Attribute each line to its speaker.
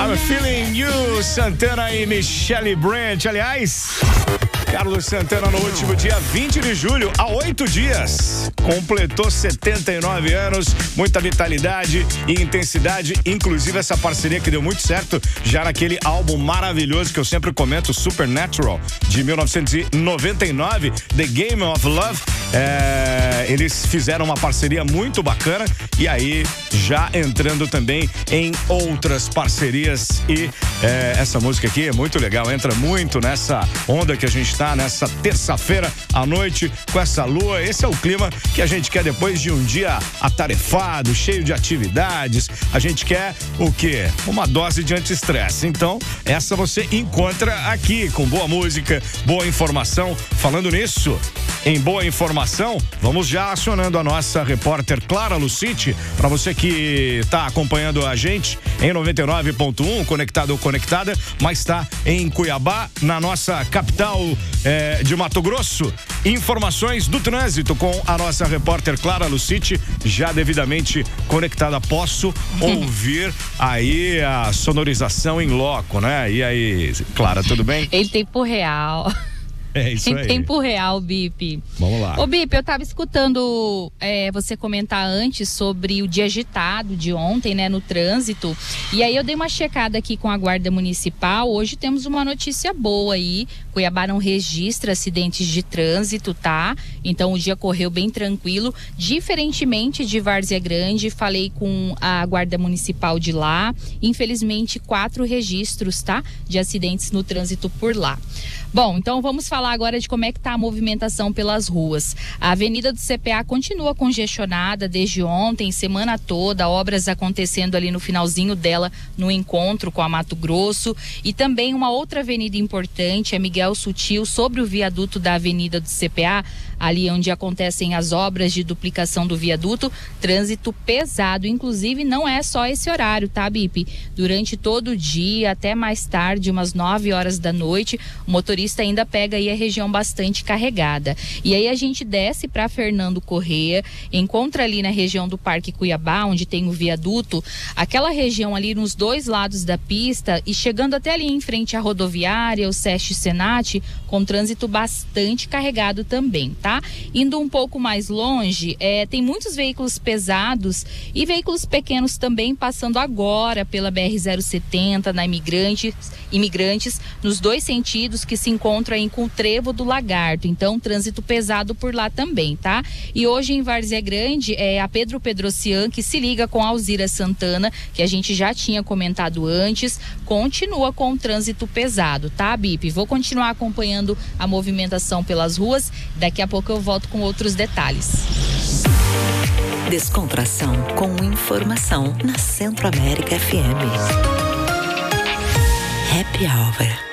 Speaker 1: I'm Feeling You, Santana e Michelle Branch. Aliás, Carlos Santana no último dia 20 de julho, há 8 dias, completou 79 anos, muita vitalidade e intensidade, inclusive essa parceria que deu muito certo já naquele álbum maravilhoso que eu sempre comento, Supernatural, de 1999, The Game of Love. Eles fizeram uma parceria muito bacana e aí já entrando também em outras parcerias e essa música aqui é muito legal, entra muito nessa onda que a gente tá nessa terça-feira à noite com essa lua. Esse é o clima que a gente quer depois de um dia atarefado, cheio de atividades. A gente quer o quê? Uma dose de anti-estresse. Então, essa você encontra aqui com boa música, boa informação. Falando nisso, em boa informação, vamos já acionando a nossa repórter Clara Lucite, para você que está acompanhando a gente em 99.1, conectado ou conectada, mas está em Cuiabá, na nossa capital de Mato Grosso. Informações do trânsito com a nossa repórter Clara Lucite, já devidamente conectada. Posso ouvir aí a sonorização em loco, né? E aí, Clara, tudo bem?
Speaker 2: Em tempo real.
Speaker 1: É isso aí.
Speaker 2: Em tempo real, Bip.
Speaker 1: Vamos lá.
Speaker 2: Ô, Bip, eu tava escutando você comentar antes sobre o dia agitado de ontem, né, no trânsito. E aí eu dei uma checada aqui com a Guarda Municipal. Hoje temos uma notícia boa aí. Cuiabá não registra acidentes de trânsito, tá? Então o dia correu bem tranquilo. Diferentemente de Várzea Grande, falei com a Guarda Municipal de lá. Infelizmente, 4 registros, tá? De acidentes no trânsito por lá. Bom, então vamos falar agora de como é que tá a movimentação pelas ruas. A Avenida do CPA continua congestionada desde ontem, semana toda, obras acontecendo ali no finalzinho dela, no encontro com a Mato Grosso. E também uma outra avenida importante, é Miguel Sutil, sobre o viaduto da Avenida do CPA, ali onde acontecem as obras de duplicação do viaduto, trânsito pesado. Inclusive, não é só esse horário, tá, Bip? Durante todo o dia, até mais tarde, umas 9 horas da noite, o motorista ainda pega aí a região bastante carregada. E aí a gente desce para Fernando Corrêa, encontra ali na região do Parque Cuiabá, onde tem o viaduto, aquela região ali nos 2 lados da pista e chegando até ali em frente à rodoviária, o SESC Senat, com trânsito bastante carregado também, tá? Indo um pouco mais longe, tem muitos veículos pesados e veículos pequenos também passando agora pela BR-070, na Imigrantes, nos 2 sentidos que se encontram aí com o Trevo do Lagarto. Então, trânsito pesado por lá também, tá? E hoje em Várzea Grande, a Pedro Pedrocian, que se liga com a Alzira Santana, que a gente já tinha comentado antes, continua com o trânsito pesado, tá, Bip? Vou continuar acompanhando a movimentação pelas ruas. Daqui a pouco eu volto com outros detalhes.
Speaker 3: Descontração com informação na Centro América FM. Happy Hour.